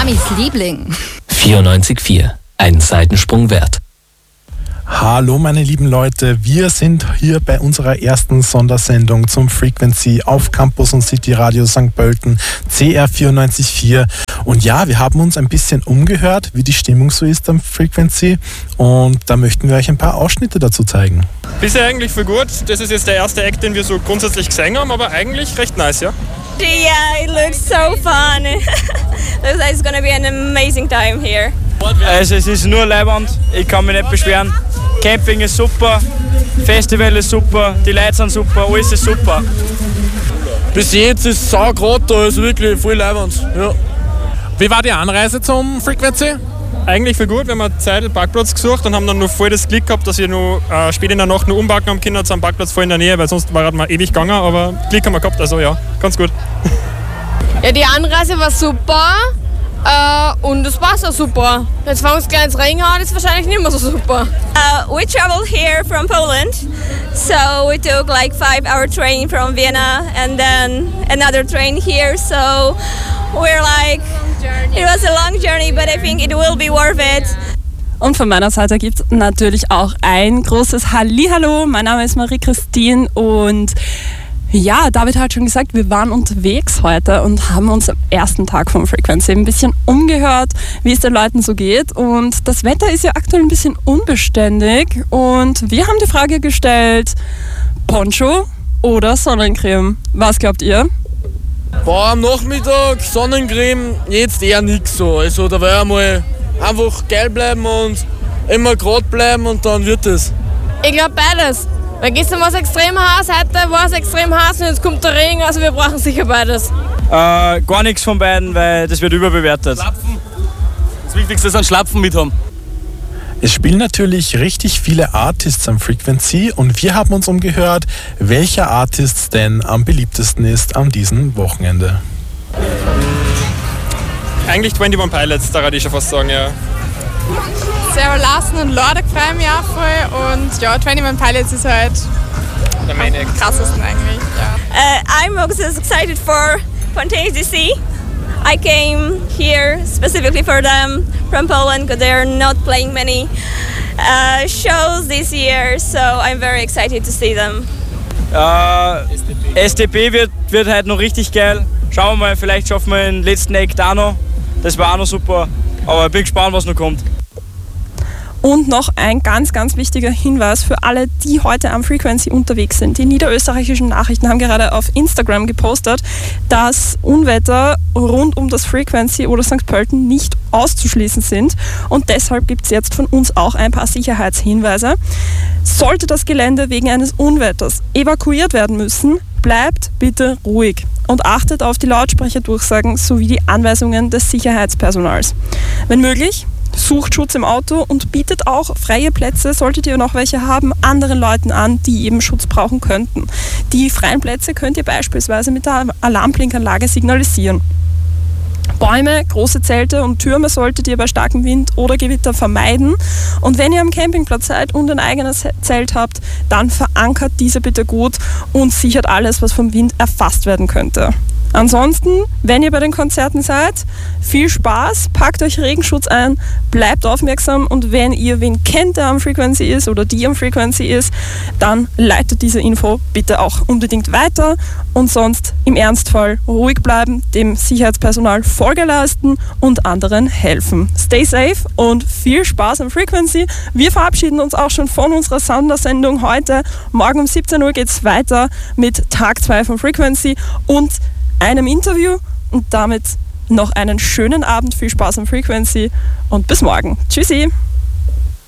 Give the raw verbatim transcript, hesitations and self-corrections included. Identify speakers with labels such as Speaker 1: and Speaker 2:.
Speaker 1: Mamis Liebling.
Speaker 2: vierundneunzig Komma vier. Ein Seitensprung wert.
Speaker 3: Hallo meine lieben Leute, wir sind hier bei unserer ersten Sondersendung zum Frequency auf Campus und City Radio Sankt Pölten, C R vierundneunzig Komma vier. Und ja, wir haben uns ein bisschen umgehört, wie die Stimmung so ist am Frequency, und da möchten wir euch ein paar Ausschnitte dazu zeigen.
Speaker 4: Bisher eigentlich voll gut, das ist jetzt der erste Act, den wir so grundsätzlich gesehen haben, aber eigentlich recht nice, ja?
Speaker 5: Yeah, it looks so fun. Looks like it's gonna be an amazing time here.
Speaker 6: Also es ist nur leibend, ich kann mich nicht beschweren. Camping ist super, Festival ist super, die Leute sind super, alles ist super.
Speaker 7: Bis jetzt ist es saugrad da, also wirklich voll leibend. Ja.
Speaker 3: Wie war die Anreise zum Frequency?
Speaker 4: Eigentlich voll gut, wir haben Zeit einen Parkplatz gesucht und haben dann noch voll das Glück gehabt, dass wir noch äh, spät in der Nacht noch umparken haben können zu einem Parkplatz voll in der Nähe, weil sonst war wir ewig gegangen, aber Glück haben wir gehabt, also ja, ganz gut.
Speaker 5: Ja, die Anreise war super äh, und das war so super. Jetzt fängt es gleich ins Regen an, ist wahrscheinlich nicht mehr so super. Uh, we traveled here from Poland, so we took like five hour train from Vienna and then another train here, so we're like, it was a long journey, but I think it will be worth it.
Speaker 8: Und von meiner Seite gibt es natürlich auch ein großes Hallihallo. Mein Name ist Marie-Christine und ja, David hat schon gesagt, wir waren unterwegs heute und haben uns am ersten Tag vom Frequency ein bisschen umgehört, wie es den Leuten so geht. Und das Wetter ist ja aktuell ein bisschen unbeständig und wir haben die Frage gestellt, Poncho oder Sonnencreme? Was glaubt ihr?
Speaker 7: Boah, am Nachmittag Sonnencreme, jetzt eher nix so. Also da werde ich mal einfach geil bleiben und immer gerade bleiben und dann wird es.
Speaker 5: Ich glaube beides. Weil gestern war es extrem heiß, heute war es extrem heiß und jetzt kommt der Regen, also wir brauchen sicher beides.
Speaker 6: Äh, gar nichts von beiden, weil das wird überbewertet.
Speaker 7: Schlapfen. Das Wichtigste ist ein Schlapfen mit haben.
Speaker 3: Es spielen natürlich richtig viele Artists am Frequency und wir haben uns umgehört, welcher Artist denn am beliebtesten ist an diesem Wochenende.
Speaker 4: Eigentlich einundzwanzig Pilots, da würde ich schon fast sagen, ja.
Speaker 9: Sarah Larsen und Lorde freuen mich auch voll und ja, einundzwanzig Pilots ist halt
Speaker 4: der Main Act.
Speaker 9: Am krassesten eigentlich, ja.
Speaker 5: Uh, I'm also excited for Spontaneous D C. I came here specifically for them from Poland because they're not playing many uh, shows this year, so I'm very excited to see them.
Speaker 6: Äh, S T P wird, wird heute noch richtig geil. Schauen wir mal, vielleicht schaffen wir den letzten Act auch noch. Das war auch noch super, aber ich bin gespannt, was noch kommt.
Speaker 8: Und noch ein ganz, ganz wichtiger Hinweis für alle, die heute am Frequency unterwegs sind. Die niederösterreichischen Nachrichten haben gerade auf Instagram gepostet, dass Unwetter rund um das Frequency oder Sankt Pölten nicht auszuschließen sind. Und deshalb gibt es jetzt von uns auch ein paar Sicherheitshinweise. Sollte das Gelände wegen eines Unwetters evakuiert werden müssen, bleibt bitte ruhig und achtet auf die Lautsprecherdurchsagen sowie die Anweisungen des Sicherheitspersonals. Wenn möglich, sucht Schutz im Auto und bietet auch freie Plätze, solltet ihr noch welche haben, anderen Leuten an, die eben Schutz brauchen könnten. Die freien Plätze könnt ihr beispielsweise mit der Alarmblinkanlage signalisieren. Bäume, große Zelte und Türme solltet ihr bei starkem Wind oder Gewitter vermeiden. Und wenn ihr am Campingplatz seid und ein eigenes Zelt habt, dann verankert diese bitte gut und sichert alles, was vom Wind erfasst werden könnte. Ansonsten, wenn ihr bei den Konzerten seid, viel Spaß, packt euch Regenschutz ein, bleibt aufmerksam und wenn ihr wen kennt, der am Frequency ist oder die am Frequency ist, dann leitet diese Info bitte auch unbedingt weiter und sonst im Ernstfall ruhig bleiben, dem Sicherheitspersonal Folge leisten und anderen helfen. Stay safe und viel Spaß am Frequency. Wir verabschieden uns auch schon von unserer Sondersendung heute. Morgen um siebzehn Uhr geht es weiter mit Tag zwei von Frequency und einem Interview und damit noch einen schönen Abend, viel Spaß am Frequency und bis morgen. Tschüssi!